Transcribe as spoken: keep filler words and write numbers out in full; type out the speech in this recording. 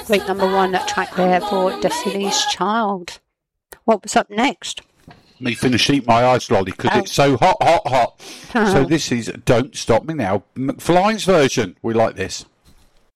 Great number one track there for Destiny's Child. What was up next? Me finish eat my ice lolly because Oh. it's so hot, hot, hot. Oh. So this is Don't Stop Me Now, McFly's version. We like this.